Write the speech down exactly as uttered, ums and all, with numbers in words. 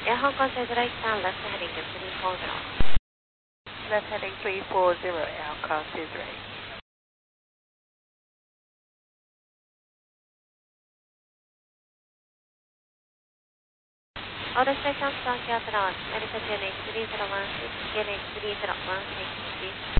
Air Hong Kong says right down, left heading to three four zero. Left heading three four zero, Air Hong Kong says right. Order station Stonky Authorized, America G N H three zero one six, G N H three zero one six,